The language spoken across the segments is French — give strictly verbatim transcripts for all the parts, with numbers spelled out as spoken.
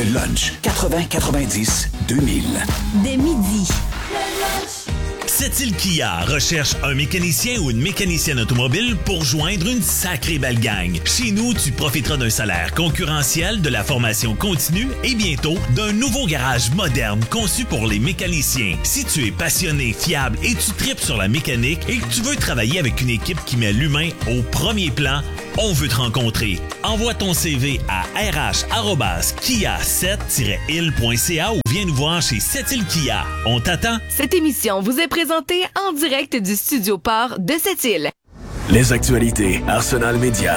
Le lunch quatre-vingts quatre-vingt-dix deux mille. Dès midi. Sept-Îles Kia recherche un mécanicien ou une mécanicienne automobile pour joindre une sacrée belle gang. Chez nous, tu profiteras d'un salaire concurrentiel, de la formation continue et bientôt d'un nouveau garage moderne conçu pour les mécaniciens. Si tu es passionné, fiable et tu tripes sur la mécanique et que tu veux travailler avec une équipe qui met l'humain au premier plan, on veut te rencontrer. Envoie ton C V à r h arobase kia sept tiret île point c a ou viens nous voir chez Sept-Îles Kia. On t'attend. Cette émission vous est présentée en direct du Studio Port de Sept-Îles. Les actualités Arsenal Média.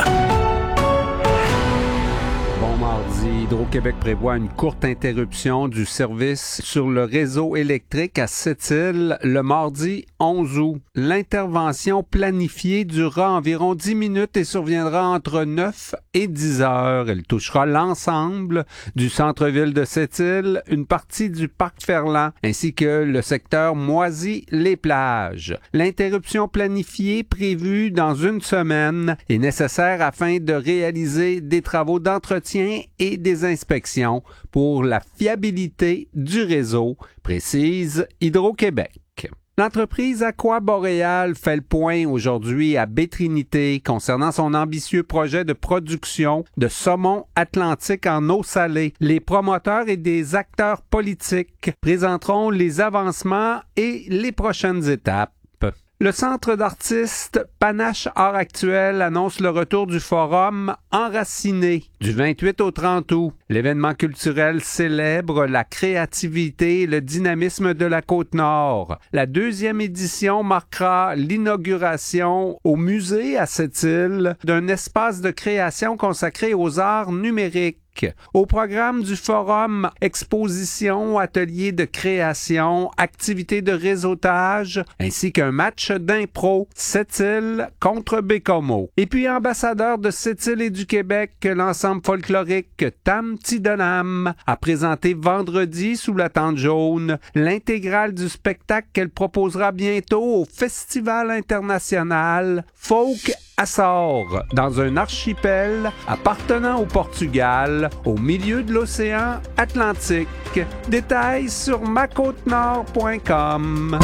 Bon mardi, Hydro-Québec prévoit une courte interruption du service sur le réseau électrique à Sept-Îles le mardi onze août. L'intervention planifiée durera environ dix minutes et surviendra entre neuf et dix heures. Elle touchera l'ensemble du centre-ville de Sept-Îles, une partie du parc Ferland, ainsi que le secteur Moisy-les-Plages. L'interruption planifiée prévue dans une semaine est nécessaire afin de réaliser des travaux d'entretien et des inspections pour la fiabilité du réseau, précise Hydro-Québec. L'entreprise Aqua Boréal fait le point aujourd'hui à Baie-Trinité concernant son ambitieux projet de production de saumon atlantique en eau salée. Les promoteurs et des acteurs politiques présenteront les avancements et les prochaines étapes. Le Centre d'artistes Panache Art Actuel annonce le retour du forum Enraciné du vingt-huit au trente août. L'événement culturel célèbre la créativité et le dynamisme de la Côte-Nord. La deuxième édition marquera l'inauguration au musée à Sept-Îles d'un espace de création consacré aux arts numériques. Au programme du forum, exposition, ateliers de création, activités de réseautage, ainsi qu'un match d'impro Sept-Îles contre Bécomo. Et puis ambassadeur de Sept-Îles et du Québec, l'ensemble folklorique Tam Tidonam a présenté vendredi sous la tente jaune l'intégrale du spectacle qu'elle proposera bientôt au Festival international Folk Açores, dans un archipel appartenant au Portugal, au milieu de l'océan Atlantique. Détails sur ma côte nord point com.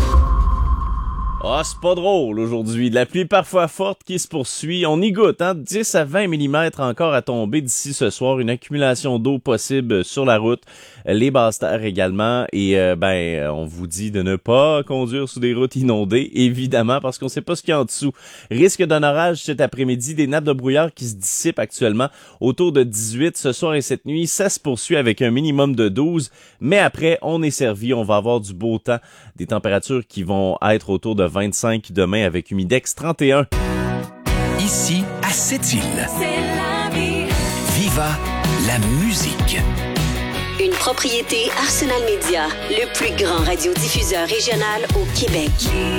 Ah, c'est pas drôle aujourd'hui. De la pluie parfois forte qui se poursuit. On y goûte, hein? dix à vingt millimètres encore à tomber d'ici ce soir. Une accumulation d'eau possible sur la route. Les basses terres également. Et euh, ben, on vous dit de ne pas conduire sous des routes inondées, évidemment, parce qu'on sait pas ce qu'il y a en dessous. Risque d'un orage cet après-midi. Des nappes de brouillard qui se dissipent actuellement autour de dix-huit ce soir et cette nuit. Ça se poursuit avec un minimum de douze. Mais après, on est servi. On va avoir du beau temps. Des températures qui vont être autour de vingt-cinq demain avec Humidex trente et un. Ici, à Sept-Îles. C'est la vie. Viva la musique. Une propriété Arsenal Média, le plus grand radiodiffuseur régional au Québec.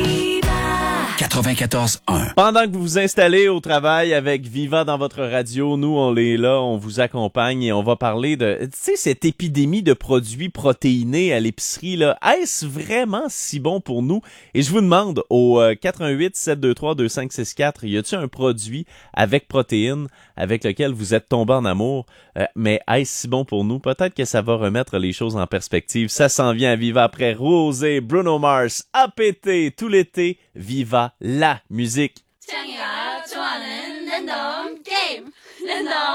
quatre-vingt-quatorze un. Pendant que vous vous installez au travail avec Viva dans votre radio, nous, on est là, on vous accompagne et on va parler de, tu sais, cette épidémie de produits protéinés à l'épicerie, là. Est-ce vraiment si bon pour nous? Et je vous demande au euh, quatre un huit sept deux trois deux cinq six quatre, y a-t-il un produit avec protéines avec lequel vous êtes tombé en amour? Euh, mais est-ce si bon pour nous? Peut-être que ça va remettre les choses en perspective. Ça s'en vient à Viva après Rosé, Bruno Mars, A P T tout l'été. Viva la musique.